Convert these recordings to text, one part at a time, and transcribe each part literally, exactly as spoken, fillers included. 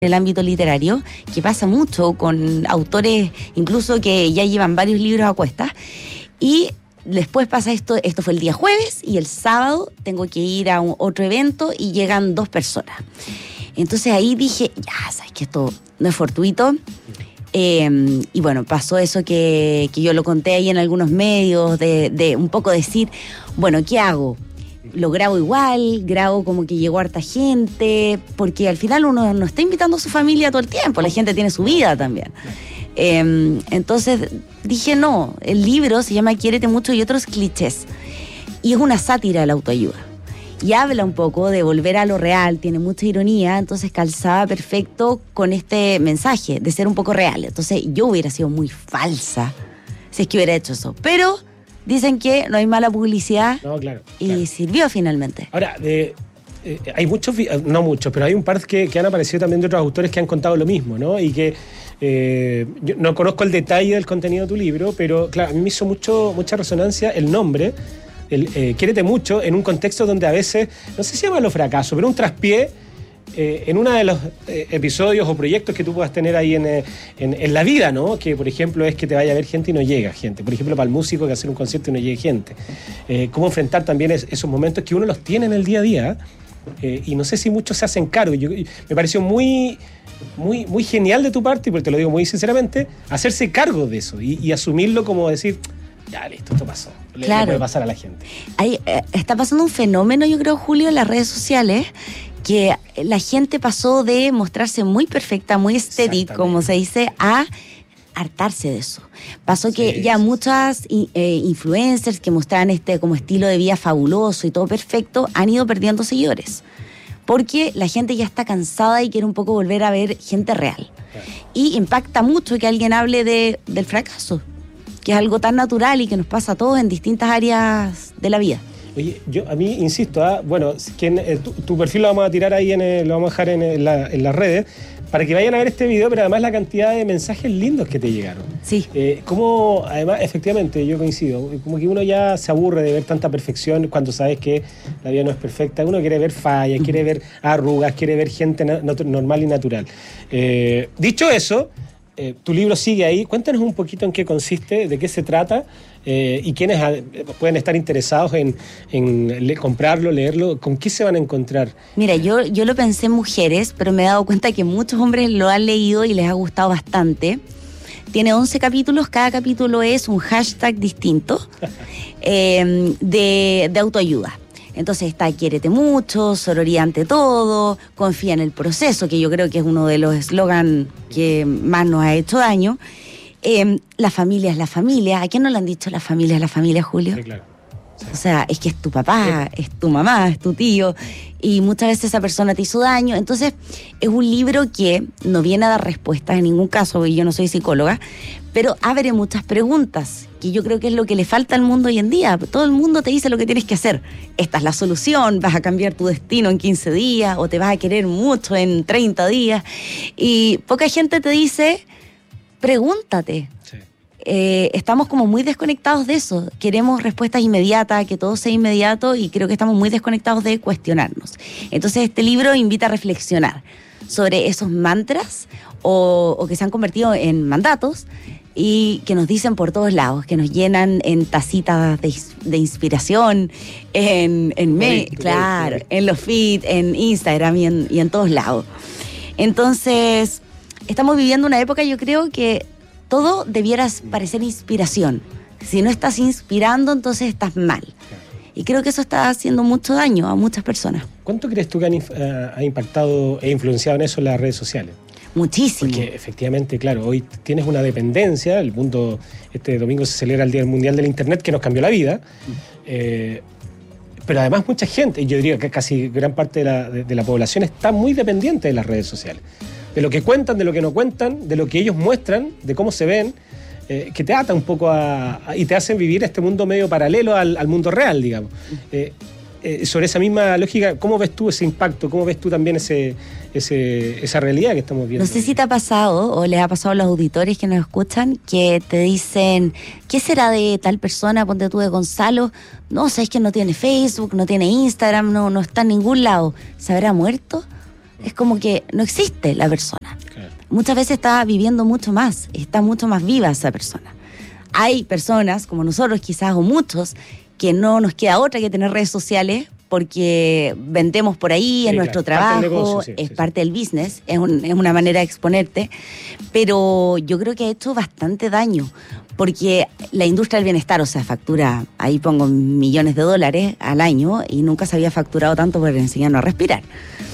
el ámbito literario, que pasa mucho con autores incluso que ya llevan varios libros a cuestas, y después pasa esto, esto fue el día jueves, y el sábado tengo que ir a un, otro evento y llegan dos personas. Entonces ahí dije, ya, sabes que esto no es fortuito. Eh, y bueno, pasó eso que, que yo lo conté ahí en algunos medios, de, de un poco decir, bueno, ¿qué hago? Lo grabo igual, grabo como que llegó harta gente, porque al final uno no está invitando a su familia todo el tiempo, la gente tiene su vida también. Eh, entonces dije, no, el libro se llama Quiérete mucho y otros clichés, y es una sátira de la autoayuda, y habla un poco de volver a lo real, tiene mucha ironía, entonces calzaba perfecto con este mensaje de ser un poco real. Entonces yo hubiera sido muy falsa si es que hubiera hecho eso, pero dicen que no hay mala publicidad. No, claro, y claro. Sirvió finalmente. Ahora, de, eh, hay muchos, no muchos, pero hay un par que, que han aparecido también de otros autores que han contado lo mismo, ¿no? Y que eh, yo no conozco el detalle del contenido de tu libro, pero claro, a mí me hizo mucho, mucha resonancia el nombre, el eh, Quiérete mucho, en un contexto donde a veces, no sé si llamarlo fracaso, pero un traspié. Eh, en uno de los eh, episodios o proyectos que tú puedas tener ahí en, eh, en, en la vida, ¿no? Que, por ejemplo, es que te vaya a ver gente y no llega gente. Por ejemplo, para el músico que hacer un concierto y no llegue gente. Eh, cómo enfrentar también es, esos momentos que uno los tiene en el día a día, eh, y no sé si muchos se hacen cargo. Yo, me pareció muy, muy, muy genial de tu parte, y porque te lo digo muy sinceramente, hacerse cargo de eso y, y asumirlo como decir, ya, listo, esto pasó. Le, claro. le puede pasar a la gente. Ahí, eh, está pasando un fenómeno, yo creo, Julio, en las redes sociales, que la gente pasó de mostrarse muy perfecta, muy estética, como se dice, a hartarse de eso. Pasó que sí, ya sí, muchas eh, influencers que mostraban este como estilo de vida fabuloso y todo perfecto, han ido perdiendo seguidores. Porque la gente ya está cansada y quiere un poco volver a ver gente real. Claro. Y impacta mucho que alguien hable de, del fracaso, que es algo tan natural y que nos pasa a todos en distintas áreas de la vida. Oye, yo a mí insisto, ¿eh? bueno, quien, eh, tu, tu perfil lo vamos a tirar ahí, en el, lo vamos a dejar en, en, la, en las redes, para que vayan a ver este video, pero además la cantidad de mensajes lindos que te llegaron. Sí. Eh, como, además, efectivamente, yo coincido, como que uno ya se aburre de ver tanta perfección cuando sabes que la vida no es perfecta. Uno quiere ver fallas, uh-huh. quiere ver arrugas, quiere ver gente na- normal y natural. Eh, dicho eso, eh, tu libro sigue ahí. Cuéntanos un poquito en qué consiste, de qué se trata. Eh, y quienes a, pueden estar interesados en, en le, comprarlo, leerlo, ¿con qué se van a encontrar? Mira, yo, yo lo pensé en mujeres, pero me he dado cuenta que muchos hombres lo han leído y les ha gustado bastante. Tiene once capítulos, cada capítulo es un hashtag distinto eh, de, de autoayuda. Entonces está Quiérete mucho, sororidad ante todo, confía en el proceso, que yo creo que es uno de los eslogans que más nos ha hecho daño. Eh, la familia es la familia. ¿A quién no le han dicho la familia es la familia, Julio? Sí, claro. Sí. O sea, es que es tu papá, sí. es tu mamá, es tu tío, y muchas veces esa persona te hizo daño. Entonces, es un libro que no viene a dar respuestas en ningún caso, porque yo no soy psicóloga, pero abre muchas preguntas, que yo creo que es lo que le falta al mundo hoy en día. Todo el mundo te dice lo que tienes que hacer. Esta es la solución, vas a cambiar tu destino en quince días, o te vas a querer mucho en treinta días. Y poca gente te dice, pregúntate. Sí. Eh, estamos como muy desconectados de eso. Queremos respuestas inmediatas, que todo sea inmediato, y creo que estamos muy desconectados de cuestionarnos. Entonces este libro invita a reflexionar sobre esos mantras o, o que se han convertido en mandatos y que nos dicen por todos lados, que nos llenan en tacitas de, de inspiración, en, en, me, claro, en los feeds, en Instagram y en, y en todos lados. Entonces estamos viviendo una época, yo creo que todo debiera parecer inspiración. Si no estás inspirando, entonces estás mal. Y creo que eso está haciendo mucho daño a muchas personas. ¿Cuánto crees tú que han, uh, ha impactado e influenciado en eso las redes sociales? Muchísimo. Porque efectivamente, claro, hoy tienes una dependencia, el mundo, este domingo se celebra el Día Mundial del Internet, que nos cambió la vida, mm. eh, pero además mucha gente, y yo diría que casi gran parte de la, de, de la población está muy dependiente de las redes sociales. De lo que cuentan, de lo que no cuentan, de lo que ellos muestran, de cómo se ven, eh, que te ata un poco a, a, y te hacen vivir este mundo medio paralelo al, al mundo real, digamos. Eh, eh, sobre esa misma lógica, ¿cómo ves tú ese impacto? ¿Cómo ves tú también ese, ese, esa realidad que estamos viendo? No sé si te ha pasado o les ha pasado a los auditores que nos escuchan, que te dicen, ¿qué será de tal persona? Ponte tú de Gonzalo. No, sabes que no tiene Facebook, no tiene Instagram, no, no está en ningún lado. ¿Se habrá muerto? es como que no existe la persona. Claro. Muchas veces está viviendo mucho más, está mucho más viva esa persona. Hay personas, como nosotros quizás, o muchos, que no nos queda otra que tener redes sociales porque vendemos por ahí, sí, es nuestro claro, trabajo, parte del negocio, sí, es sí, parte sí. del business, es, un, es una manera de exponerte, pero yo creo que ha hecho bastante daño, porque la industria del bienestar, o sea, factura, ahí pongo millones de dólares al año y nunca se había facturado tanto por enseñarnos a respirar.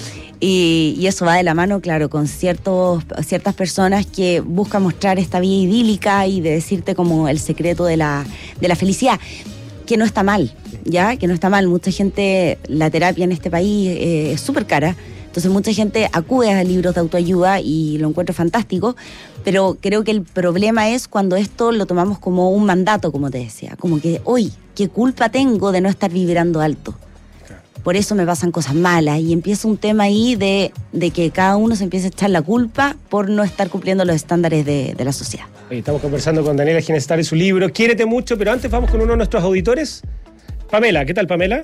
Y, y eso va de la mano, claro, con ciertos, ciertas personas que buscan mostrar esta vida idílica y de decirte como el secreto de la, de la felicidad, que no está mal, ¿ya? Que no está mal. Mucha gente, la terapia en este país eh, es súper cara, entonces mucha gente acude a libros de autoayuda y lo encuentro fantástico, pero creo que el problema es cuando esto lo tomamos como un mandato, como te decía, como que, hoy, ¿qué culpa tengo de no estar vibrando alto? Por eso me pasan cosas malas, y empieza un tema ahí de, de que cada uno se empieza a echar la culpa por no estar cumpliendo los estándares de, de la sociedad. Estamos conversando con Daniela Ginestar y su libro Quiérete mucho, pero antes vamos con uno de nuestros auditores. Pamela, ¿qué tal, Pamela?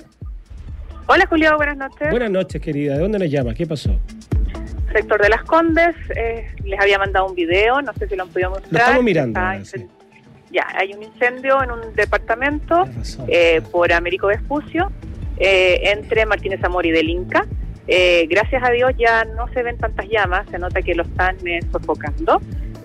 Hola, Julio, buenas noches. Buenas noches, querida. ¿De dónde nos llamas? ¿Qué pasó? Sector de Las Condes, eh, les había mandado un video, no sé si lo han podido mostrar. Lo estamos mirando. Está, Ahora, sí. Ya, hay un incendio en un departamento razón, eh, por Américo Vespucio, eh, entre Martínez Zamora y del Inca. Eh, gracias a Dios ya no se ven tantas llamas, se nota que lo están eh, sofocando.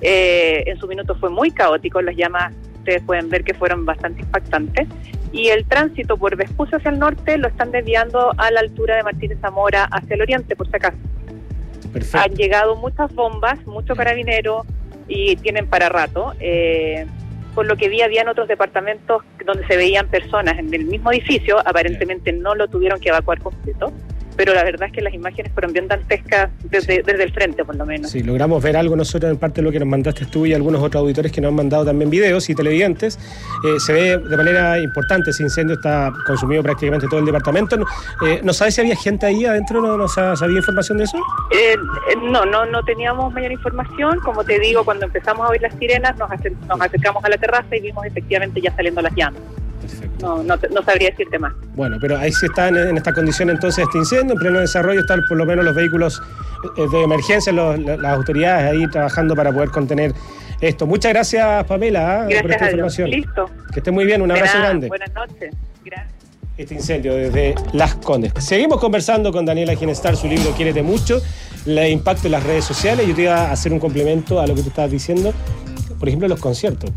Eh, en su minuto fue muy caótico, las llamas ustedes pueden ver que fueron bastante impactantes, y el tránsito por Vespucio hacia el norte lo están desviando a la altura de Martínez Zamora hacia el oriente, por si acaso. Perfecto. Han llegado muchas bombas, mucho carabinero y tienen para rato. Eh, por lo que vi, habían otros departamentos donde se veían personas en el mismo edificio, aparentemente no lo tuvieron que evacuar completo, pero la verdad es que las imágenes fueron bien dantescas desde, sí. desde el frente, por lo menos. Sí, logramos ver algo nosotros en parte de lo que nos mandaste tú y algunos otros auditores que nos han mandado también videos y televidentes. Eh, se ve de manera importante, ese incendio está consumido prácticamente todo el departamento. Eh, ¿No sabes si había gente ahí adentro? ¿No, no sabía información de eso? Eh, eh, no, no, no teníamos mayor información. Como te digo, cuando empezamos a oír las sirenas, nos, acer- nos acercamos a la terraza y vimos efectivamente ya saliendo las llamas. No, no, no sabría decirte más. Bueno, pero ahí sí está en, en esta condición entonces este incendio, en pleno desarrollo están por lo menos los vehículos de emergencia, los, las autoridades ahí trabajando para poder contener esto. Muchas gracias, Pamela, gracias por esta a información. Dios. Listo. Que esté muy bien, un abrazo nada, grande. Buenas noches. Gracias. Este incendio desde Las Condes. Seguimos conversando con Daniela Ginestar, su libro Quiérete mucho, el impacto en las redes sociales. Yo te iba a hacer un complemento a lo que tú estabas diciendo, por ejemplo, los conciertos.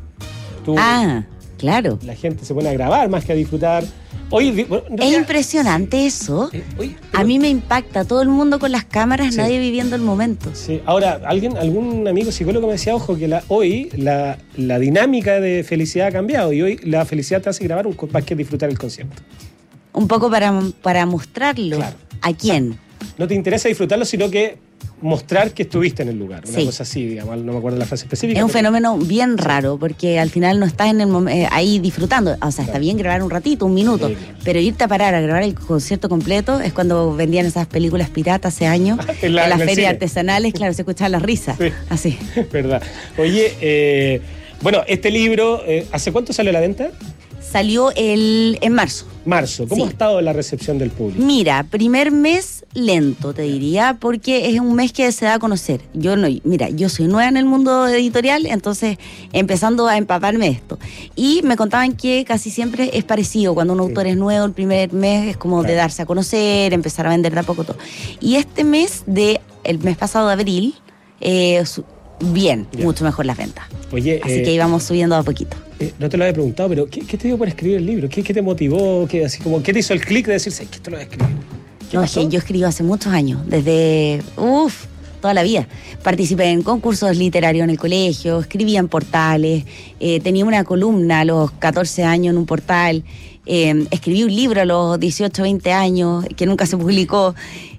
Tú, ah, claro. La gente se pone a grabar más que a disfrutar. Hoy, bueno, es realidad, impresionante eso. Eh, hoy, pero, a mí me impacta, todo el mundo con las cámaras, sí. Nadie viviendo el momento. Sí. Ahora, alguien, algún amigo psicólogo me decía, ojo, que la, hoy la, la dinámica de felicidad ha cambiado y hoy la felicidad te hace grabar un, más que disfrutar el concierto. Un poco para, para mostrarlo. Claro. ¿A quién? O sea, no te interesa disfrutarlo, sino que mostrar que estuviste en el lugar, una sí. cosa así, digamos, no me acuerdo la frase específica. Es un pero... fenómeno bien raro, porque al final no estás en el mom- eh, ahí disfrutando, o sea, claro. Está bien grabar un ratito, un minuto, sí, claro. Pero irte a parar a grabar el concierto completo es cuando vendían esas películas piratas hace años, en, la, en las en ferias artesanales, claro, se escuchaban las risas, sí. Así. Verdad. Oye, eh, bueno, este libro, eh, ¿hace cuánto salió a la venta? Salió el en marzo. Marzo. ¿Cómo sí. ha estado la recepción del público? Mira, primer mes lento, te diría, porque es un mes que se da a conocer. Yo no, mira, yo soy nueva en el mundo editorial, entonces empezando a empaparme esto. Y me contaban que casi siempre es parecido. Cuando un autor sí. es nuevo, el primer mes es como claro. de darse a conocer, empezar a vender de a poco todo. Y este mes, de el mes pasado de abril, eh, bien, yeah. mucho mejor las ventas. Oye, así eh, que íbamos subiendo a poquito. Eh, no te lo había preguntado, pero ¿qué, qué te dio por escribir el libro? ¿Qué, qué te motivó? ¿Qué, así como, ¿qué te hizo el clic de decir, que esto lo voy a escribir? No, es que yo escribo hace muchos años, desde, uff, toda la vida. Participé en concursos literarios en el colegio, escribía en portales, eh, tenía una columna a los catorce años en un portal, eh, escribí un libro a los dieciocho, veinte años, que nunca se publicó.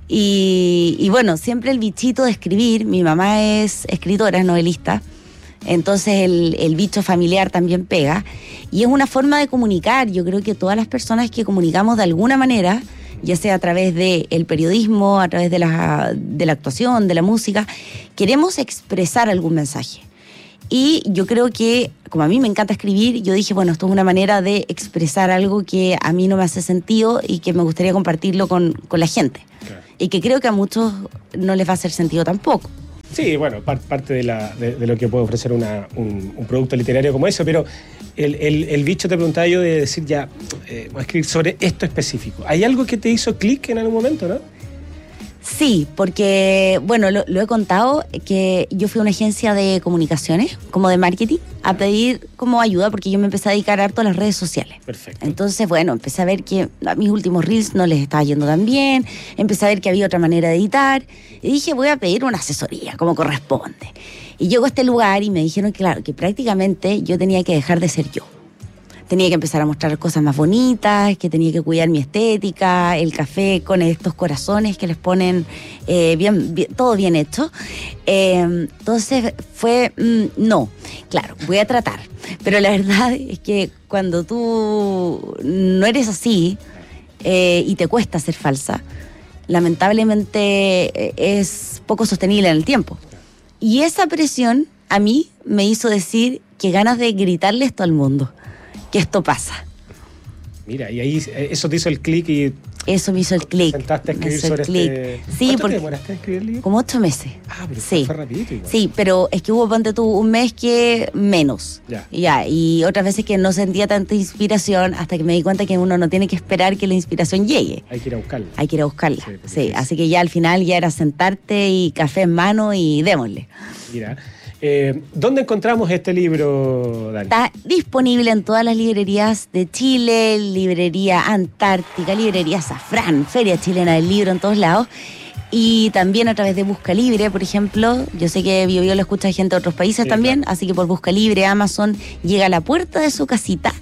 Y, y bueno, siempre el bichito de escribir, mi mamá es escritora, es novelista, entonces el, el bicho familiar también pega, y es una forma de comunicar. Yo creo que todas las personas que comunicamos de alguna manera, ya sea a través del periodismo, a través de la, de la actuación, de la música, queremos expresar algún mensaje. Y yo creo que, como a mí me encanta escribir, yo dije, bueno, esto es una manera de expresar algo que a mí no me hace sentido y que me gustaría compartirlo con, con la gente. Claro. Y que creo que a muchos no les va a hacer sentido tampoco. Sí, bueno, par, parte de, la, de, de lo que puede ofrecer una, un, un producto literario como eso, pero el, el, el bicho te preguntaba yo de decir ya, eh, voy a escribir sobre esto específico. ¿Hay algo que te hizo clic en algún momento, no? Sí, porque, bueno, lo, lo he contado, que yo fui a una agencia de comunicaciones, como de marketing, a pedir como ayuda, porque yo me empecé a dedicar harto a las redes sociales. Perfecto. Entonces, bueno, empecé a ver que a mis últimos reels no les estaba yendo tan bien, empecé a ver que había otra manera de editar, y dije, voy a pedir una asesoría, como corresponde. Y llego a este lugar y me dijeron, claro, que prácticamente yo tenía que dejar de ser yo. Tenía que empezar a mostrar cosas más bonitas, que tenía que cuidar mi estética, el café con estos corazones que les ponen eh, bien, bien, todo bien hecho. Eh, entonces fue, mmm, no, claro, voy a tratar. Pero la verdad es que cuando tú no eres así eh, y te cuesta ser falsa, lamentablemente eh, es poco sostenible en el tiempo. Y esa presión a mí me hizo decir que ganas de gritarle esto al mundo. Que esto pasa. Mira, y ahí eso te hizo el clic y... Eso me hizo el clic. Sentaste a escribir sobre este... Sí, ¿Cuánto porque te demoraste a escribir el libro? Como ocho meses. Ah, pero sí. fue rapidito igual. Sí, pero es que hubo, ponte tú, un mes que menos. Ya. Ya, y otras veces que no sentía tanta inspiración hasta que me di cuenta que uno no tiene que esperar que la inspiración llegue. Hay que ir a buscarla. Hay que ir a buscarla, sí. sí. Es... Así que ya al final ya era sentarte y café en mano y démosle. Mira... Eh, ¿Dónde encontramos este libro, Dani? Está disponible en todas las librerías de Chile, librería Antártica, librería Safrán, Feria Chilena del Libro, en todos lados. Y también a través de Busca Libre, por ejemplo. Yo sé que Bio Bio lo escucha gente de otros países sí, también, claro. Así que por Busca Libre, Amazon llega a la puerta de su casita.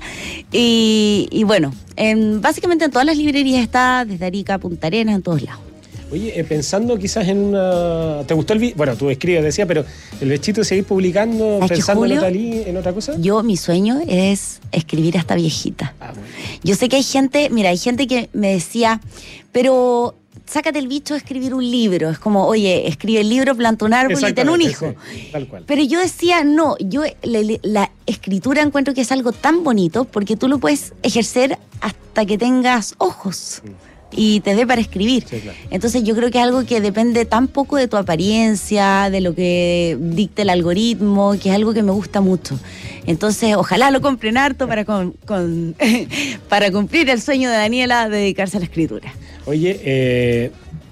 Y, y bueno, en, básicamente en todas las librerías está, desde Arica a Punta Arenas, en todos lados. Oye, eh, pensando quizás en una... ¿Te gustó el video? Bueno, tú escribes, decía, pero el bechito de seguir publicando, pensando en otra, li... en otra cosa. Yo, mi sueño es escribir hasta viejita. Ah, bueno. Yo sé que hay gente, mira, hay gente que me decía, pero sácate el bicho de escribir un libro. Es como, oye, escribe el libro, planta un árbol y ten un hijo. Sí, tal cual. Pero yo decía, no, yo la, la escritura encuentro que es algo tan bonito porque tú lo puedes ejercer hasta que tengas ojos. Mm. Y te dé para escribir. Sí, claro. Entonces yo creo que es algo que depende tan poco de tu apariencia, de lo que dicte el algoritmo, que es algo que me gusta mucho. Entonces ojalá lo compren harto para, con, con, para cumplir el sueño de Daniela de dedicarse a la escritura. Oye, eh,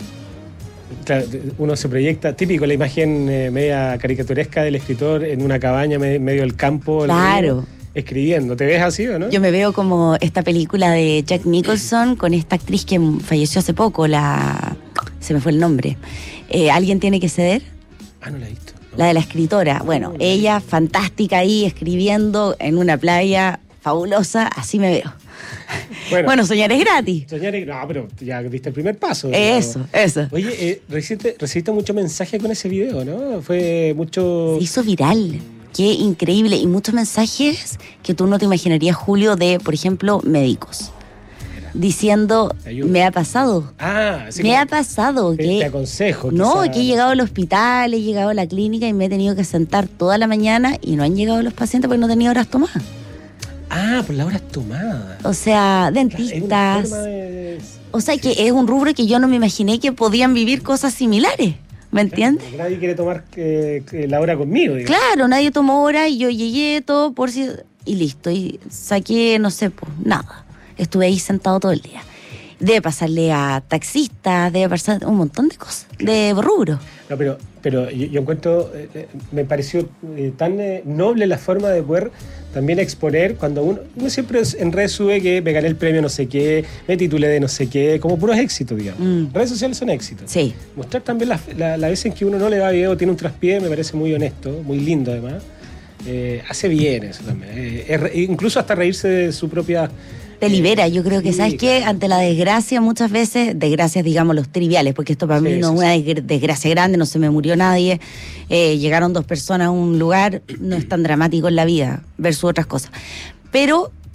claro, uno se proyecta, típico, la imagen eh, media caricaturesca del escritor en una cabaña en medio del campo. Claro. Escribiendo, ¿te ves así o no? Yo me veo como esta película de Jack Nicholson con esta actriz que falleció hace poco, la... se me fue el nombre. Eh, ¿Alguien tiene que ceder? Ah, no la he visto. No. La de la escritora. Bueno, no, no ella fantástica ahí escribiendo en una playa fabulosa, así me veo. Bueno, bueno, soñar es gratis. Soñar es... No, pero ya diste el primer paso. Eso, ¿no? Eso. Oye, eh, recibiste, recibiste mucho mensaje con ese video, ¿no? Fue mucho... Se hizo viral. Qué increíble. Y muchos mensajes que tú no te imaginarías, Julio, de, por ejemplo, médicos. Diciendo, me ha pasado. Ah, sí. Me ha pasado. Te, que, te aconsejo. No, quizá... que he llegado al hospital, he llegado a la clínica y me he tenido que sentar toda la mañana y no han llegado los pacientes porque no tenía horas tomadas. Ah, por las horas tomadas. O sea, dentistas. Es de... O sea, que es un rubro que yo no me imaginé que podían vivir cosas similares. ¿Me entiendes? Claro, nadie quiere tomar eh, la hora conmigo, digamos. Claro, nadie tomó hora y yo llegué todo por si... Y listo, y saqué, no sé, pues nada. Estuve ahí sentado todo el día. Debe pasarle a taxistas, debe pasar un montón de cosas, de rubro. No, pero, pero yo, yo encuentro, eh, me pareció eh, tan eh, noble la forma de poder también exponer cuando uno, uno siempre en redes sube que me gané el premio no sé qué, me titulé de no sé qué, como puros éxitos, digamos. Mm. Redes sociales son éxitos. Sí. Mostrar también las la, la veces en que uno no le va bien o tiene un traspié, me parece muy honesto, muy lindo además. Eh, hace bien eso también. Eh, es, incluso hasta reírse de su propia... Te libera, yo creo que, sí, ¿sabes qué? Ante la desgracia muchas veces, desgracias digamos los triviales, porque esto para sí, mí no es una desgracia grande, no se me murió nadie, eh, llegaron dos personas a un lugar, no es tan dramático en la vida, versus otras cosas. Pero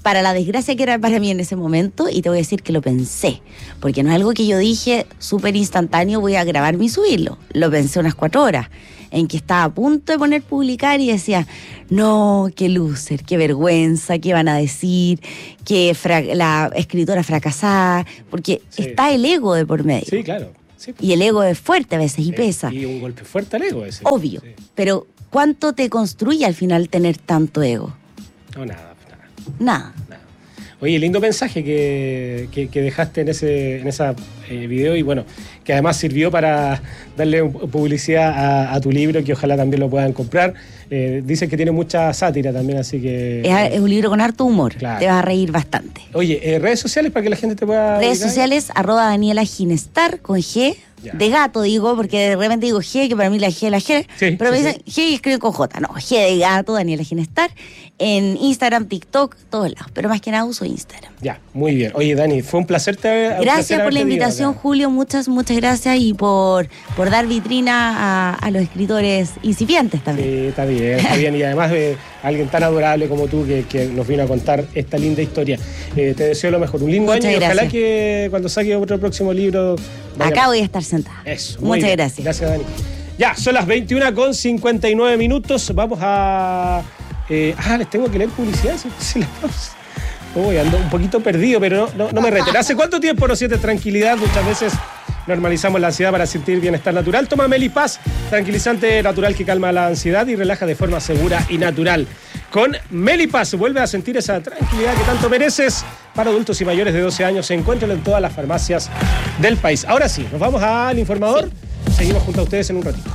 para la desgracia que era para mí en ese momento, y te voy a decir que lo pensé, porque no es algo que yo dije súper instantáneo, voy a grabarme y subirlo. Lo pensé unas cuatro horas, en que estaba a punto de poner publicar y decía, no, qué loser, qué vergüenza, qué van a decir, que fra- la escritora fracasada, porque sí. está el ego de por medio. Sí, claro. Sí. Y el ego es fuerte a veces y eh, pesa. Y un golpe fuerte al ego ese. Obvio, sí. Pero ¿cuánto te construye al final tener tanto ego? No, nada. Nada. Nada. Oye, lindo mensaje que, que, que dejaste en ese en esa eh, video, y bueno, que además sirvió para darle publicidad a, a tu libro, que ojalá también lo puedan comprar. Eh, dicen que tiene mucha sátira también, así que... Es, es un libro con harto humor, claro. Te vas a reír bastante. Oye, eh, redes sociales para que la gente te pueda... Redes ubicar. sociales, arroba Daniela Ginestar, con G, ya. De gato digo, porque de repente digo G, que para mí la G es la G, sí, pero sí, me dicen sí. G y escriben con J, no, G de gato, Daniela Ginestar, en Instagram, TikTok, todos lados, pero más que nada uso Instagram. Ya, muy bien. Oye, Dani, fue un placer te Gracias placer por la invitación, acá. Julio, muchas, muchas gracias, y por, por dar vitrina a, a los escritores incipientes también. Sí, está bien, está bien, y además de alguien tan adorable como tú que, que nos vino a contar esta linda historia. Eh, te deseo lo mejor, un lindo muchas año, y gracias. ojalá que cuando saque otro próximo libro... Vaya... Acá voy a estar sentada. Eso, muchas bien. gracias. Gracias, Dani. Ya, son las veintiuna con cincuenta y nueve minutos, vamos a... Eh, ah, les tengo que leer publicidad, sí, la pausa. Uy, ando un poquito perdido, pero no, no, no me reten. ¿Hace cuánto tiempo no sientes tranquilidad? Muchas veces normalizamos la ansiedad para sentir bienestar natural. Toma Melipaz, tranquilizante natural que calma la ansiedad y relaja de forma segura y natural. Con Melipaz vuelve a sentir esa tranquilidad que tanto mereces. Para adultos y mayores de doce años, se encuentran en todas las farmacias del país. Ahora sí, nos vamos al informador. Sí. Seguimos junto a ustedes en un ratito.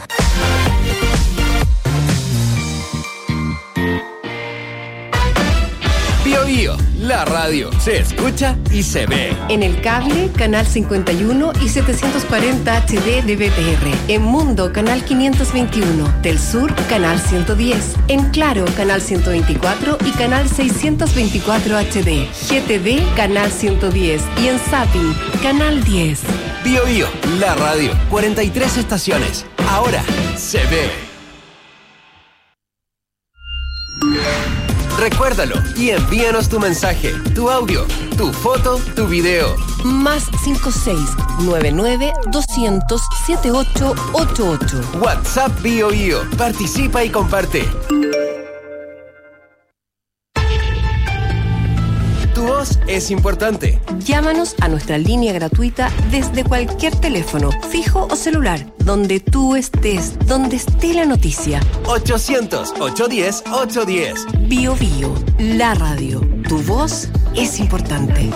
Bio Bio, la radio se escucha y se ve. En el cable, canal cincuenta y uno y setecientos cuarenta H D de B T R. En Mundo, canal quinientos veintiuno. Del Sur, canal ciento diez. En Claro, canal ciento veinticuatro y canal seiscientos veinticuatro H D. G T V, canal ciento diez. Y en Zapping, canal diez. Bio Bio, la radio, cuarenta y tres estaciones. Ahora se ve. Recuérdalo y envíanos tu mensaje, tu audio, tu foto, tu video. Más cinco seis nueve nueve doscientos setenta y ocho ochenta y ocho. WhatsApp Bio Bio. Participa y comparte. Tu voz es importante. Llámanos a nuestra línea gratuita desde cualquier teléfono, fijo o celular, donde tú estés, donde esté la noticia. ochocientos, ochocientos diez, ochocientos diez. Bio Bio, la radio. Tu voz es importante.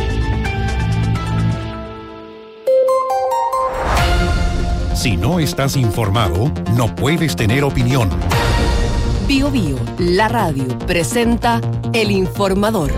Si no estás informado, no puedes tener opinión. Bio Bio, la radio, presenta El Informador.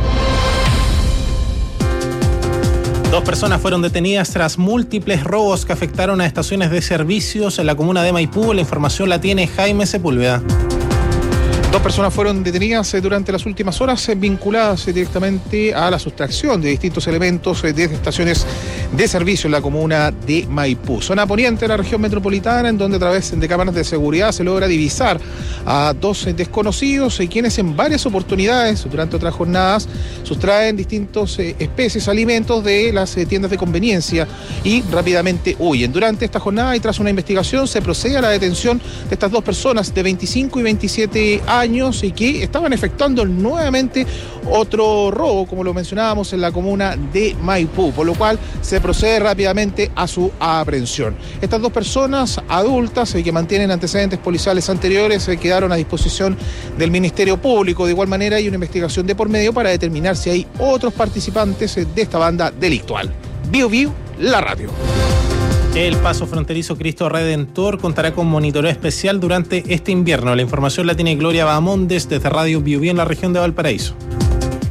Dos personas fueron detenidas tras múltiples robos que afectaron a estaciones de servicios en la comuna de Maipú. La información la tiene Jaime Sepúlveda. Dos personas fueron detenidas durante las últimas horas vinculadas directamente a la sustracción de distintos elementos de estaciones de servicio en la comuna de Maipú. Zona poniente de la región metropolitana, en donde a través de cámaras de seguridad se logra divisar a dos desconocidos, quienes en varias oportunidades durante otras jornadas sustraen distintos especies, alimentos de las tiendas de conveniencia y rápidamente huyen. Durante esta jornada y tras una investigación se procede a la detención de estas dos personas de veinticinco y veintisiete años y que estaban efectuando nuevamente otro robo, como lo mencionábamos, en la comuna de Maipú, por lo cual se procede rápidamente a su aprehensión. Estas dos personas adultas eh, que mantienen antecedentes policiales anteriores eh, quedaron a disposición del Ministerio Público. De igual manera hay una investigación de por medio para determinar si hay otros participantes eh, de esta banda delictual. Bio Bio, la radio. El paso fronterizo Cristo Redentor contará con monitoreo especial durante este invierno. La información la tiene Gloria Bahamondes desde Radio Bio Bio en la región de Valparaíso.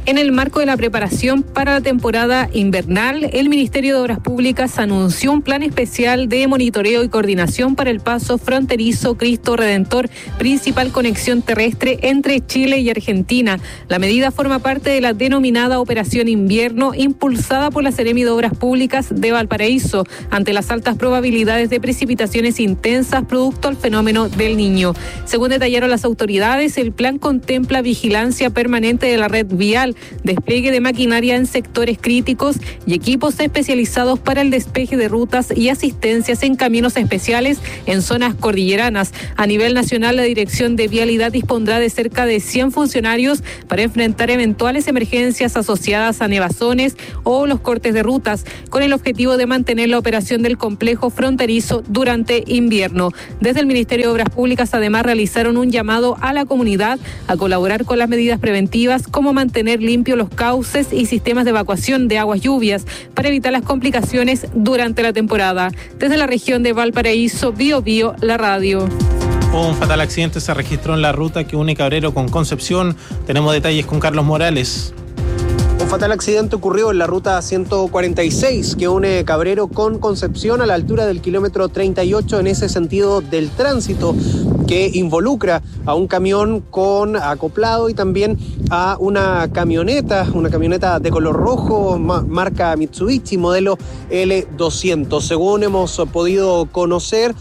En el marco de la preparación para la temporada invernal, el Ministerio de Obras Públicas anunció un plan especial de monitoreo y coordinación para el paso fronterizo Cristo Redentor, principal conexión terrestre entre Chile y Argentina. La medida forma parte de la denominada Operación Invierno, impulsada por la Seremi de Obras Públicas de Valparaíso, ante las altas probabilidades de precipitaciones intensas producto al fenómeno del Niño. Según detallaron las autoridades, el plan contempla vigilancia permanente de la red vial, despliegue de maquinaria en sectores críticos y equipos especializados para el despeje de rutas y asistencias en caminos especiales en zonas cordilleranas. A nivel nacional, la Dirección de Vialidad dispondrá de cerca de cien funcionarios para enfrentar eventuales emergencias asociadas a nevazones o los cortes de rutas, con el objetivo de mantener la operación del complejo fronterizo durante invierno. Desde el Ministerio de Obras Públicas, además, realizaron un llamado a la comunidad a colaborar con las medidas preventivas, como mantener limpios los cauces y sistemas de evacuación de aguas lluvias para evitar las complicaciones durante la temporada. Desde la región de Valparaíso, Bio Bio, la radio. Un fatal accidente se registró en la ruta que une Cabrero con Concepción. Tenemos detalles con Carlos Morales. Un fatal accidente ocurrió en la ruta ciento cuarenta y seis que une Cabrero con Concepción a la altura del kilómetro treinta y ocho en ese sentido del tránsito, que involucra a un camión con acoplado y también a una camioneta, una camioneta de color rojo, ma- marca Mitsubishi, modelo L doscientos. Según hemos podido conocer,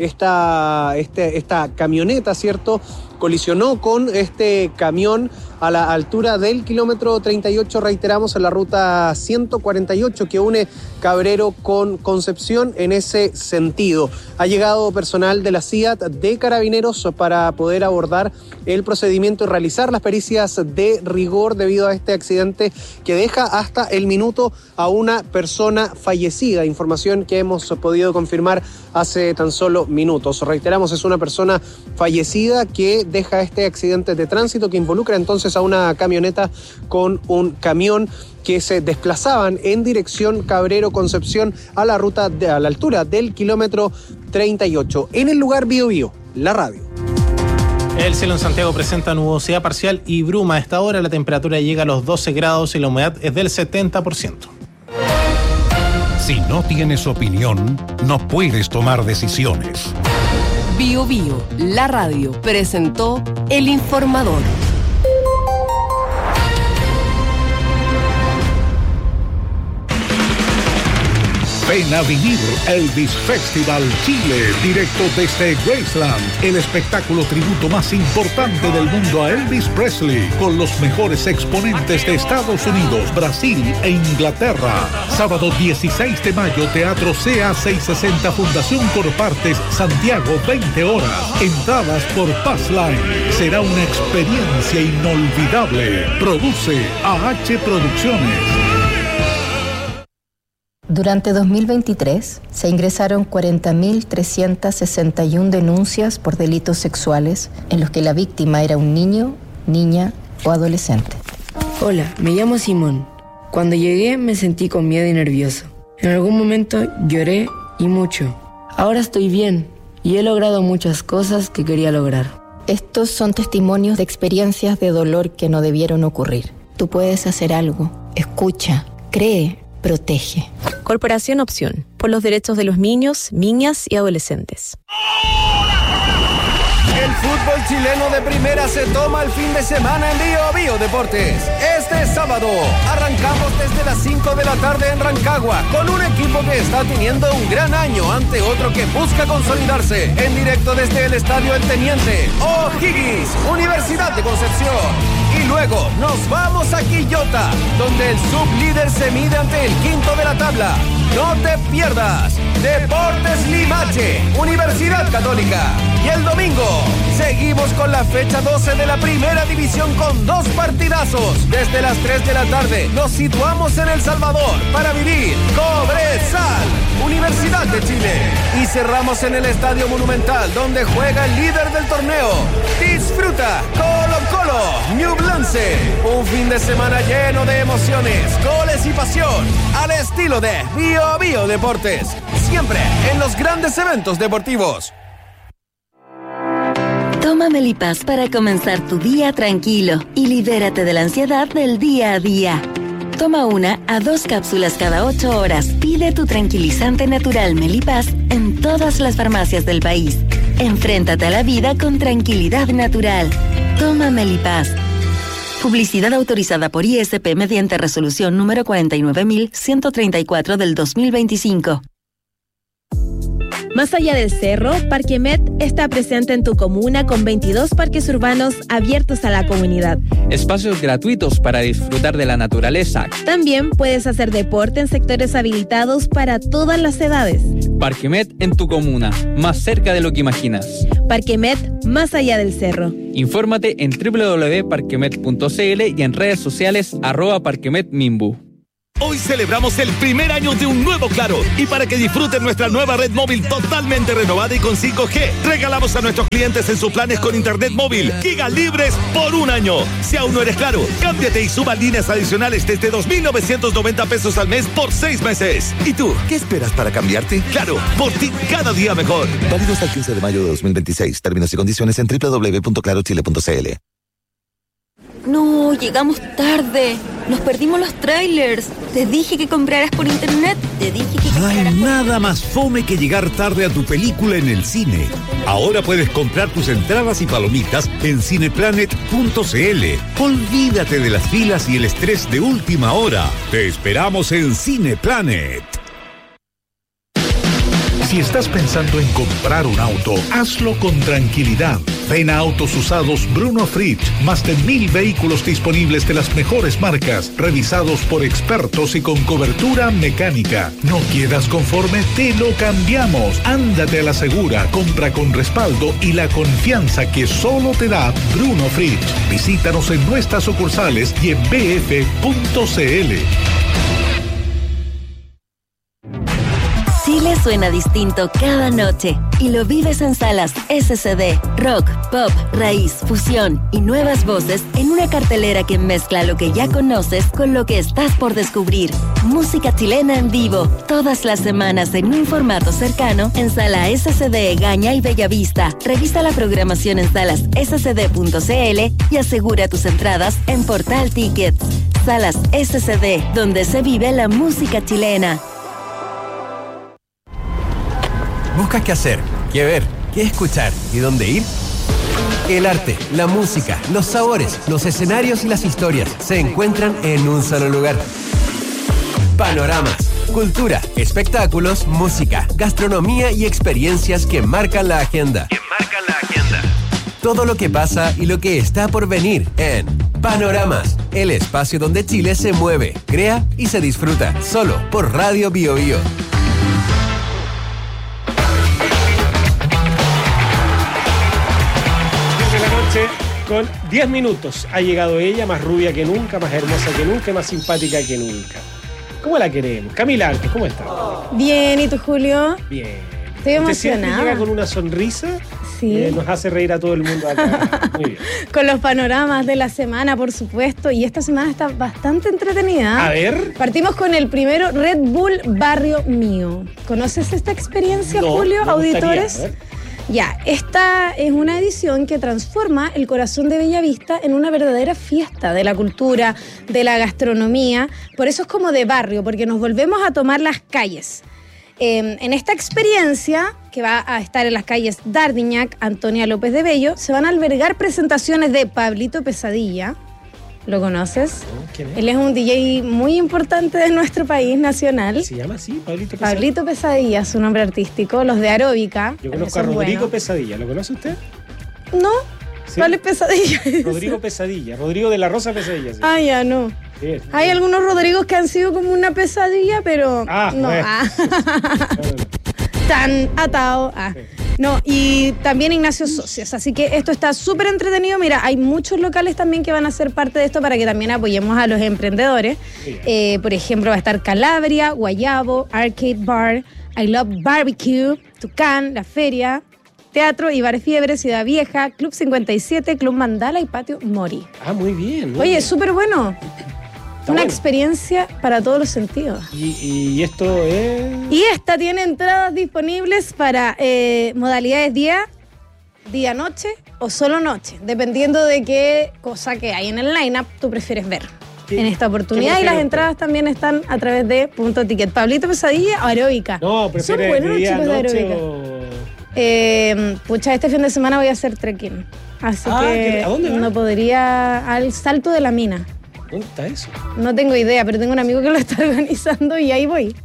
esta, este, esta camioneta, ¿cierto?, colisionó con este camión a la altura del kilómetro treinta y ocho, reiteramos, en la ruta ciento cuarenta y ocho que une Cabrero con Concepción en ese sentido. Ha llegado personal de la C I A T de Carabineros para poder abordar el procedimiento y realizar las pericias de rigor debido a este accidente que deja hasta el minuto a una persona fallecida, información que hemos podido confirmar hace tan solo minutos. Reiteramos, es una persona fallecida que deja este accidente de tránsito que involucra entonces a una camioneta con un camión que se desplazaban en dirección Cabrero-Concepción a la ruta de, a la altura del kilómetro treinta y ocho. En el lugar Bio Bio, la radio. El cielo en Santiago presenta nubosidad parcial y bruma. A esta hora la temperatura llega a los doce grados y la humedad es del setenta por ciento. Si no tienes opinión, no puedes tomar decisiones. Bio Bio, la radio, presentó El Informador. Ven a vivir Elvis Festival Chile, directo desde Graceland, el espectáculo tributo más importante del mundo a Elvis Presley, con los mejores exponentes de Estados Unidos, Brasil e Inglaterra. Sábado dieciséis de mayo, Teatro C A seiscientos sesenta, Fundación por Partes, Santiago, veinte horas. Entradas por Passline. Será una experiencia inolvidable. Produce A H Producciones. Durante dos mil veintitrés se ingresaron cuarenta mil trescientas sesenta y una denuncias por delitos sexuales en los que la víctima era un niño, niña o adolescente. Hola, me llamo Simón. Cuando llegué me sentí con miedo y nervioso. En algún momento lloré y mucho. Ahora estoy bien y he logrado muchas cosas que quería lograr. Estos son testimonios de experiencias de dolor que no debieron ocurrir. Tú puedes hacer algo. Escucha, cree, protege. Corporación Opción, por los derechos de los niños, niñas y adolescentes. El fútbol chileno de primera se toma el fin de semana en Bio Bio Deportes. Este sábado arrancamos desde las cinco de la tarde en Rancagua con un equipo que está teniendo un gran año ante otro que busca consolidarse. En directo desde el Estadio El Teniente, O'Higgins, Universidad de Concepción. Y luego nos vamos a Quillota, donde el sublíder se mide ante el quinto de la tabla. No te pierdas Deportes Limache, Universidad Católica. Y el domingo seguimos con la fecha doce de la primera división con dos partidazos. Desde las tres de la tarde nos situamos en El Salvador para vivir Cobresal, Universidad de Chile. Y cerramos en el Estadio Monumental, donde juega el líder del torneo. Disfruta Colo Colo, Ñublense. Un fin de semana lleno de emociones, goles y pasión, al estilo de Bio Bio Deportes. Siempre en los grandes eventos deportivos. Toma Toma Melipaz para comenzar tu día tranquilo y libérate de la ansiedad del día a día. Toma una a dos cápsulas cada ocho horas. Pide tu tranquilizante natural Melipaz en todas las farmacias del país. Enfréntate a la vida con tranquilidad natural. Toma Melipaz. Publicidad autorizada por I S P mediante resolución número cuarenta y nueve mil ciento treinta y cuatro del dos mil veinticinco. Más allá del cerro, Parquemet está presente en tu comuna con veintidós parques urbanos abiertos a la comunidad. Espacios gratuitos para disfrutar de la naturaleza. También puedes hacer deporte en sectores habilitados para todas las edades. Parquemet en tu comuna, más cerca de lo que imaginas. Parquemet, más allá del cerro. Infórmate en doble u doble u doble u punto parquemet punto c l y en redes sociales arroba parquemetmimbu. Hoy celebramos el primer año de un nuevo Claro y para que disfruten nuestra nueva red móvil totalmente renovada y con cinco G, regalamos a nuestros clientes en sus planes con internet móvil giga libres por un año. Si aún no eres Claro, cámbiate y suba líneas adicionales desde dos mil novecientos noventa pesos al mes por seis meses. ¿Y tú, qué esperas para cambiarte? Claro, por ti cada día mejor. Válido hasta el quince de mayo de dos mil veintiséis. Términos y condiciones en doble u doble u doble u punto claro chile punto c l. No, llegamos tarde. Nos perdimos los trailers. Te dije que compraras por internet. Te dije que No hay compraras por... nada más fome que llegar tarde a tu película en el cine. Ahora puedes comprar tus entradas y palomitas en cineplanet punto c l. Olvídate de las filas y el estrés de última hora. Te esperamos en Cineplanet. Si estás pensando en comprar un auto, hazlo con tranquilidad. Ven a Autos Usados Bruno Fritsch. Más de mil vehículos disponibles de las mejores marcas, revisados por expertos y con cobertura mecánica. ¿No quedas conforme? Te lo cambiamos. Ándate a la segura, compra con respaldo y la confianza que solo te da Bruno Fritsch. Visítanos en nuestras sucursales y en b f punto c l. Chile suena distinto cada noche y lo vives en salas S C D, rock, pop, raíz, fusión y nuevas voces en una cartelera que mezcla lo que ya conoces con lo que estás por descubrir. Música chilena en vivo, todas las semanas en un formato cercano en Sala S C D, Gaña y Bellavista. Revisa la programación en salas s c d punto c l y asegura tus entradas en Portal Tickets. Salas S C D, donde se vive la música chilena. ¿Buscas qué hacer, qué ver, qué escuchar y dónde ir? El arte, la música, los sabores, los escenarios y las historias se encuentran en un solo lugar. Panoramas, cultura, espectáculos, música, gastronomía y experiencias que marcan la agenda. Que marcan la agenda. Todo lo que pasa y lo que está por venir en Panoramas, el espacio donde Chile se mueve, crea y se disfruta, solo por Radio Bio Bio. Con diez minutos ha llegado ella, más rubia que nunca, más hermosa que nunca, más simpática que nunca. ¿Cómo la queremos? Camila Artes, ¿cómo está? Bien, ¿y tú, Julio? Bien. Estoy emocionada. Siempre llega con una sonrisa. Sí. Eh, nos hace reír a todo el mundo acá. Muy bien. Con los panoramas de la semana, por supuesto. Y esta semana está bastante entretenida. A ver. Partimos con el primero, Red Bull Barrio Mío. ¿Conoces esta experiencia, no, Julio, me auditores? gustaría, a ver. Ya, esta es una edición que transforma el corazón de Bellavista en una verdadera fiesta de la cultura, de la gastronomía. Por eso es como de barrio, porque nos volvemos a tomar las calles. Eh, en esta experiencia, que va a estar en las calles Dardiñac, Antonia López de Bello, se van a albergar presentaciones de Pablito Pesadilla. ¿Lo conoces? ¿Quién es? Él es un D J muy importante de nuestro país nacional. ¿Se llama así? Pablito Pesadilla. Pablito Pesadilla, su nombre artístico. Los de Aeróbica. Yo conozco a son Rodrigo buenos. Pesadilla. ¿Lo conoce usted? No. ¿Sí? ¿Cuál es Pesadilla? Rodrigo Pesadilla. Rodrigo de la Rosa Pesadilla. Sí. Ah, ya, no. Sí, Hay algunos Rodrigos que han sido como una pesadilla, pero Ah, no. bueno. Ah. Tan atado. Ah. Sí. No, y también Ignacio Socias. Así que esto está súper entretenido. Mira, hay muchos locales también que van a ser parte de esto para que también apoyemos a los emprendedores. Sí. Eh, por ejemplo, va a estar Calabria, Guayabo, Arcade Bar, I Love Barbecue, Tucán, La Feria, Teatro y Bar Fiebre, Ciudad Vieja, Club cincuenta y siete, Club Mandala y Patio Mori. Ah, muy bien. Muy Oye, bien. es súper bueno. Está Una bueno. experiencia para todos los sentidos. Y, y esto es... Y esta tiene entradas disponibles para eh, modalidades día día, noche o solo noche, dependiendo de qué cosa que hay en el line-up tú prefieres ver en esta oportunidad. Y las entradas también están a través de Punto Ticket. Pablito Pesadilla o Aeróbica. No, prefiero Son buenos los día, chicos de noche Aeróbica. o... Eh, pucha, este fin de semana voy a hacer trekking. Así Ah, que ¿a dónde vas? no podría... Al Salto de la Mina. ¿Dónde está eso? No tengo idea, pero tengo un amigo que lo está organizando y ahí voy.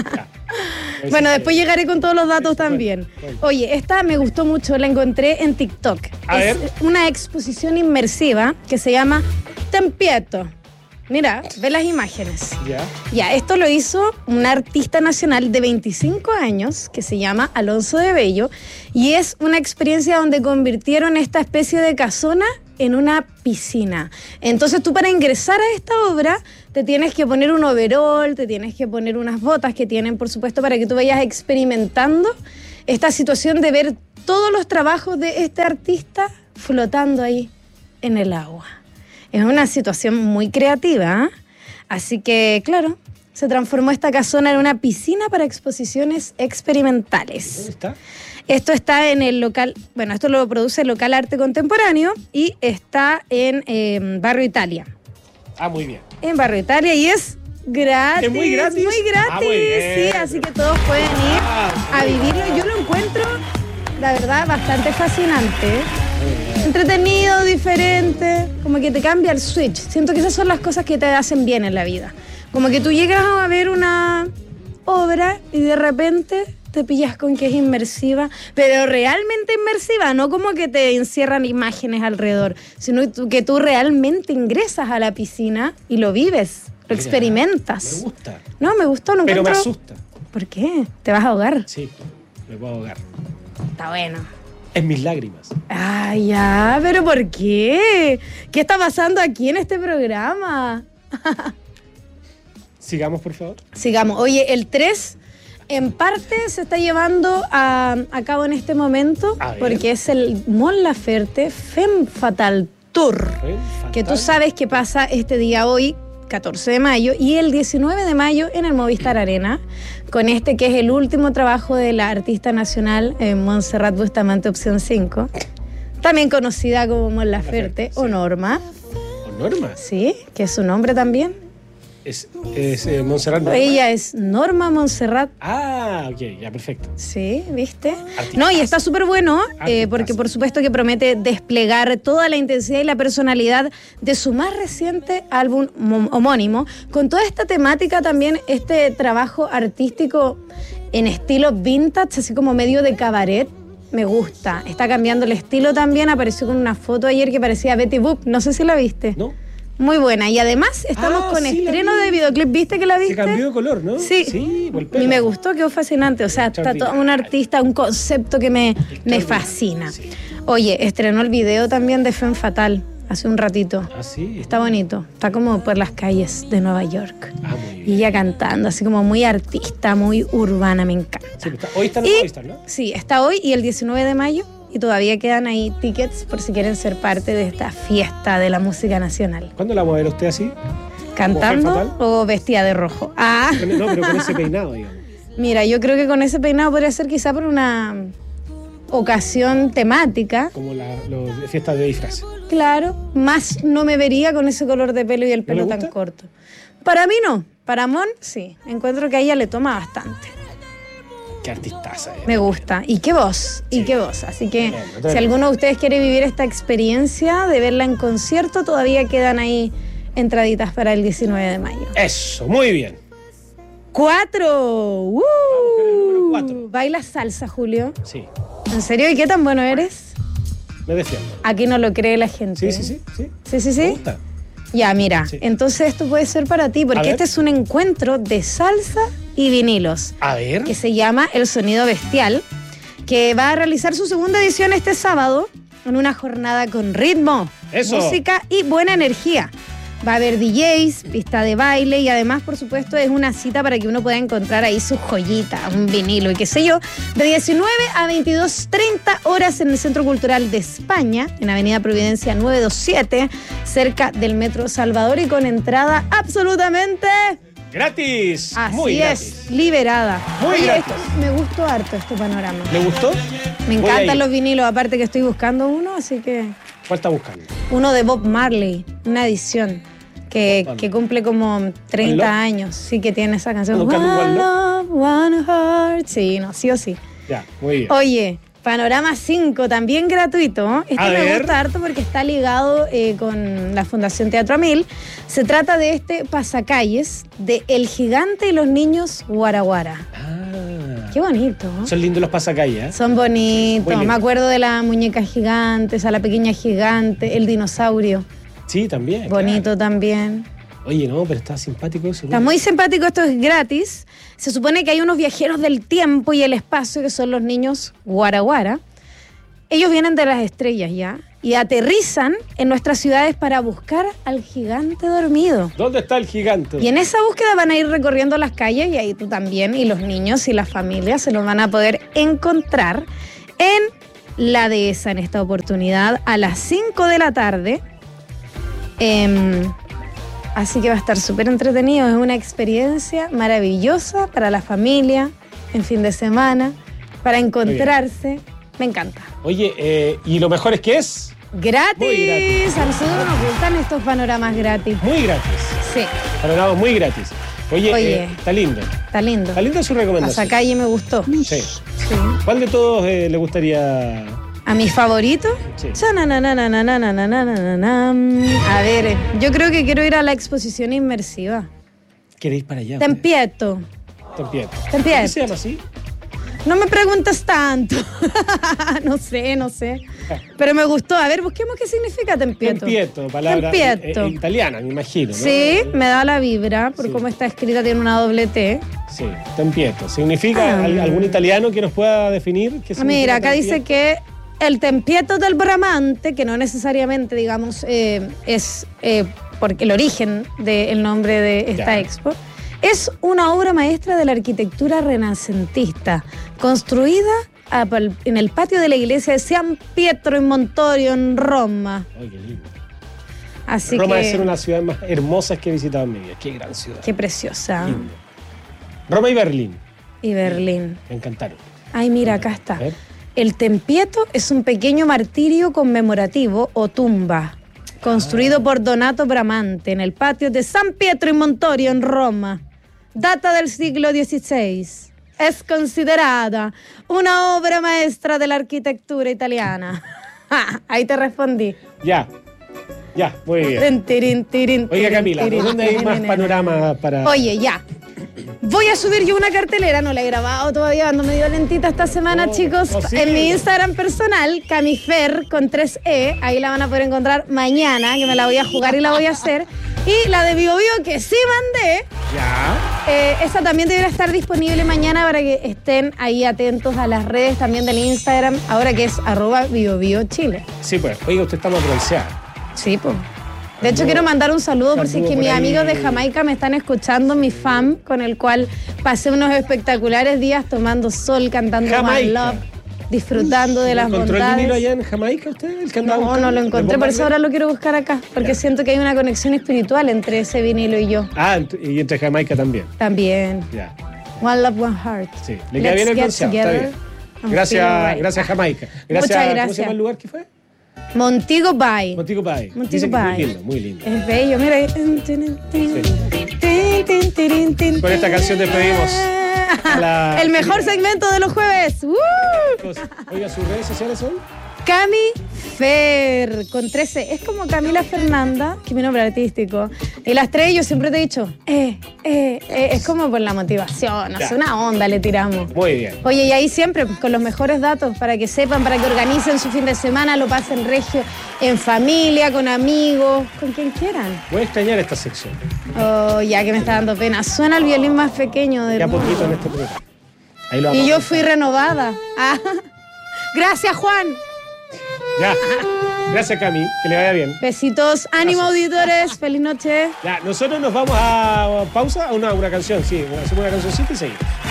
Bueno, después llegaré con todos los datos también. Oye, esta me gustó mucho, la encontré en TikTok. A es ver. una exposición inmersiva que se llama Tempieto. Mira, ve las imágenes. Ya. Ya, esto lo hizo un artista nacional de veinticinco años que se llama Alonso de Bello y es una experiencia donde convirtieron esta especie de casona en una piscina. Entonces tú para ingresar a esta obra te tienes que poner un overol, te tienes que poner unas botas que tienen, por supuesto, para que tú vayas experimentando esta situación de ver todos los trabajos de este artista flotando ahí en el agua. Es una situación muy creativa, ¿eh? Así que, claro, se transformó esta casona en una piscina para exposiciones experimentales. ¿Dónde está? Esto está en el local, bueno, esto lo produce el local Arte Contemporáneo y está en eh, Barrio Italia. Ah, muy bien. En Barrio Italia y es gratis. ¿Es muy gratis? Muy gratis, Ah, muy bien. sí, así que todos pueden ir a vivirlo. Yo lo encuentro, la verdad, bastante fascinante. Entretenido, diferente, como que te cambia el switch. Siento que esas son las cosas que te hacen bien en la vida. Como que tú llegas a ver una obra y de repente te pillas con que es inmersiva, pero realmente inmersiva, no como que te encierran imágenes alrededor, sino que tú realmente ingresas a la piscina y lo vives, lo Mira, experimentas. Me gusta. No, me gustó, lo Pero me encuentro- asusta. ¿Por qué? ¿Te vas a ahogar? Sí, me puedo ahogar. Está bueno. En mis lágrimas. Ah, ya, pero ¿por qué? ¿Qué está pasando aquí en este programa? Sigamos, por favor. Sigamos. Oye, el tres en parte se está llevando a, a cabo en este momento A ver. porque es el Mon Laferte Femme Fatal Tour, que tú sabes que pasa este día hoy, catorce de mayo, y el diecinueve de mayo en el Movistar Arena, con este que es el último trabajo de la artista nacional eh, Montserrat Bustamante Opción cinco, también conocida como Mon Laferte o Norma. ¿O Norma? Sí, que es su nombre también. Es, es eh, Montserrat. Norma. Ella es Norma Montserrat. Ah, ok, ya, perfecto. Sí, ¿viste? Artistazo. No, y está súper bueno, eh, porque por supuesto que promete desplegar toda la intensidad y la personalidad de su más reciente álbum mo- homónimo, con toda esta temática también, este trabajo artístico en estilo vintage, así como medio de cabaret. Me gusta. Está cambiando el estilo también. Apareció con una foto ayer que parecía Betty Boop. No sé si la viste. No. Muy buena. Y además estamos Ah, con sí, la estreno vi. de videoclip. ¿Viste que la viste? Se cambió de color, ¿no? Sí. Sí, por el Y pelo. me gustó, quedó fascinante. O sea, está todo un artista, un concepto que me, me fascina. Oye, estrenó el video también de Femme Fatal hace un ratito. Ah, sí. Está bonito. Está como por las calles de Nueva York. Ah, muy bien. Y ella cantando, así como muy artista, muy urbana, me encanta. Sí, pero está- hoy está en el Y- Movistar, ¿no? Sí, está hoy y el diecinueve de mayo. Y todavía quedan ahí tickets por si quieren ser parte de esta fiesta de la música nacional. ¿Cuándo la va a ver usted así? ¿Cantando Femme o vestida de rojo? Ah, Con- No, pero con ese peinado, digamos. mira, yo creo que con ese peinado podría ser quizá por una ocasión temática. Como la, los de fiestas de disfraz. Claro, más no me vería con ese color de pelo y el ¿No pelo le tan gusta? corto. Para mí no, para Mon sí. Encuentro que a ella le toma bastante. Qué artistaza. eh. Me gusta. Y qué voz, y qué voz. Así que Tremendo, tremendo. si alguno de ustedes quiere vivir esta experiencia de verla en concierto, todavía quedan ahí entraditas para el diecinueve de mayo. Eso, muy bien. ¡Cuatro! ¡Uh! cuatro. ¿Bailas salsa, Julio? Sí, ¿En serio? ¿Y qué tan bueno eres? me defiendo. Aquí no lo cree la gente. Sí, sí, sí. sí. Sí, sí, Me sí. gusta. Ya, mira, Sí. entonces esto puede ser para ti, A porque ver. este es un encuentro de salsa y vinilos, A ver. que se llama El Sonido Bestial, que va a realizar su segunda edición este sábado en una jornada con ritmo, Eso. música y buena energía. Va a haber D Js, pista de baile y además, por supuesto, es una cita para que uno pueda encontrar ahí su joyita, un vinilo y qué sé yo, de diecinueve a veintidós treinta horas en el Centro Cultural de España, en Avenida Providencia novecientos veintisiete, cerca del Metro Salvador y con entrada absolutamente ¡Gratis! Así Muy es, gratis. liberada. Muy Oye, gratis. esto- me gustó harto este panorama. ¿Le gustó? Me Voy a encantan ir. los vinilos, aparte que estoy buscando uno, así que... ¿Cuál está buscando? Uno de Bob Marley, una edición que, que cumple como treinta One Love. años. Sí que tiene esa canción. ¿No One buscando One Love, One Heart. Sí, no, sí o sí. Ya, muy bien. Oye, Panorama cinco, también gratuito. Este A me ver. gusta harto porque está ligado eh, con la Fundación Teatro Amil. Se trata de este pasacalles de El Gigante y los Niños Guaraguara. Ah. Qué bonito. Son lindos los pasacalles, ¿eh? Son bonitos. Muy lindo. Me acuerdo de la muñeca gigante, esa la pequeña gigante, el dinosaurio. Sí, también. Bonito también. claro. Oye, no, pero está simpático eso. Está muy simpático, esto es gratis. Se supone que hay unos viajeros del tiempo y el espacio que son los niños Guaraguara. Ellos vienen de las estrellas ya y aterrizan en nuestras ciudades para buscar al gigante dormido. ¿Dónde está el gigante? Y en esa búsqueda van a ir recorriendo las calles y ahí tú también y los niños y las familias se los van a poder encontrar en la dehesa en esta oportunidad a las cinco de la tarde. Em, así que va a estar súper entretenido. Es una experiencia maravillosa para la familia en fin de semana, para encontrarse. Me encanta. Oye, eh, y lo mejor es que es ¡Gratis! Muy gratis. A nosotros nos gustan estos panoramas gratis. muy gratis. Sí, Panorama muy gratis. Oye, Oye. eh, está lindo. está lindo. Está linda su recomendación. Pasacalle me gustó. Sí. Sí. ¿Cuál de todos eh, le gustaría? ¿A mi favorito? Sí. Chananananananananananam. A ver, eh, yo creo que quiero ir a la exposición inmersiva. ¿Queréis para allá? Tempieto. Tempieto. Tempieto. ¿Por qué se llama así? No me preguntes tanto. No sé, no sé. Pero me gustó. A ver, busquemos qué significa tempieto. Tempieto, palabra Tempieto. eh, eh, italiana, me imagino, ¿no? Sí, me da la vibra, por Sí. cómo está escrita, tiene una doble T. Sí, tempieto. ¿Significa Ah. al- algún italiano que nos pueda definir qué Ah, significa mira, acá tempieto? dice que el tempieto del Bramante, que no necesariamente, digamos, eh, es eh, porque el origen del nombre de esta Ya. expo, es una obra maestra de la arquitectura renacentista, construida a pal- en el patio de la iglesia de San Pietro in Montorio, en Roma. Ay, qué lindo. Así Roma que, debe ser una ciudad más hermosa que he visitado en mi vida. Qué gran ciudad. qué preciosa. Lindo. Roma y Berlín. Y Berlín. Me encantaron. Ay, mira, acá está. A ver. El tempieto es un pequeño martirio conmemorativo o tumba, construido por Donato Bramante en el patio de San Pietro in Montorio, en Roma. Data del siglo dieciséis. Es considerada una obra maestra de la arquitectura italiana. Ahí te respondí. Ya. Ya, muy bien. Tin, tirin, tirin, Oiga, tirin, Camila, tirin, ¿por dónde hay tirin, más tirin. panorama para...? Oye, ya. Voy a subir yo una cartelera, no la he grabado todavía, ando medio lentita esta semana, Oh, chicos. oh, sí. En mi Instagram personal, Camifer con tres E, ahí la van a poder encontrar mañana, que me la voy a jugar y la voy a hacer. Y la de Bio Bio, que sí mandé, Ya. eh, esa también deberá estar disponible mañana para que estén ahí atentos a las redes también del Instagram, ahora que es arroba Bio Bio Chile. Sí, pues. Oiga, usted está más bronceada. Sí, pues. De hecho, quiero mandar un saludo por si es que Saludo mis por ahí. amigos de Jamaica me están escuchando, mi fam, con el cual pasé unos espectaculares días tomando sol, cantando My Jamaica. Love, disfrutando de las ¿Encontró el vinilo bondades. allá en Jamaica usted? ¿El que andaba No, buscando? no lo ¿De encontré, Bob por eso Marley? ahora lo quiero buscar acá, porque siento que hay una conexión espiritual entre ese vinilo y yo. Ah, ent- y entre Jamaica también. También. Ya. One Love, One Heart. Sí. Le queda Let's bien el get bronceado, está together bien. and Gracias, feel right. gracias Jamaica. Gracias, Muchas ¿cómo gracias. se llama el lugar que fue? Montigo Bay. Montico Bay. Montigo Dicen que es Bay. muy lindo, muy lindo. Es bello, mira. ahí. Con esta canción despedimos a la- El mejor segmento de los jueves. ¡Uh! Oiga, ¿sus redes sociales son? Cami Fer, con trece. Es como Camila Fernanda, que es mi nombre artístico. Y las tres yo siempre te he dicho, eh, eh, eh, es como por la motivación, hace Ya. una onda le tiramos. Muy bien. Oye, y ahí siempre pues, con los mejores datos para que sepan, para que organicen su fin de semana, lo pasen regio, en familia, con amigos, con quien quieran. Voy a extrañar esta sección. Oh, ya que me está dando pena. Suena el violín más pequeño del Ya mundo. poquito en este programa. Ahí lo vamos Y a yo contar. fui renovada. Ah. Gracias, Juan. Ya. Gracias, Cami. Que le vaya bien. Besitos. Ánimo, auditores. Feliz noche. Ya, nosotros nos vamos a pausa a una, una canción, sí. Hacemos una cancioncita y seguimos.